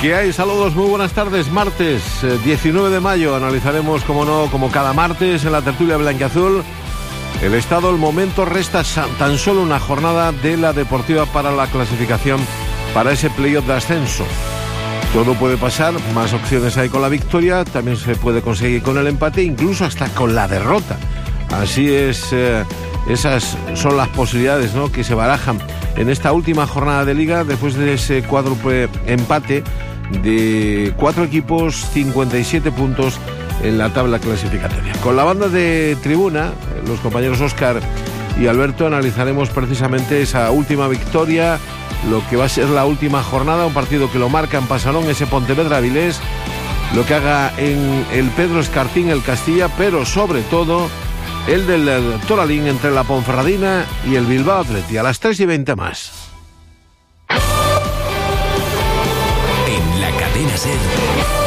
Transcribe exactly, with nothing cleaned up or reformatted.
¿Qué hay? Saludos, muy buenas tardes. Martes eh, diecinueve de mayo analizaremos, como no, como cada martes en la tertulia blanquiazul, el estado, el momento. Resta tan solo una jornada de la Deportiva para la clasificación para ese playoff de ascenso. Todo puede pasar, más opciones hay con la victoria, también se puede conseguir con el empate, incluso hasta con la derrota. Así es, eh, esas son las posibilidades, ¿no?, que se barajan en esta última jornada de Liga, después de ese cuádruple empate de cuatro equipos, cincuenta y siete puntos en la tabla clasificatoria. Con la banda de tribuna, los compañeros Óscar y Alberto, analizaremos precisamente esa última victoria, lo que va a ser la última jornada, un partido que lo marca en Pasalón, ese Pontevedra-Avilés, lo que haga en el Pedro Escartín, el Castilla, pero sobre todo el del Toralín entre la Ponferradina y el Bilbao Athletic, a las tres y veinte más. En la cadena SER,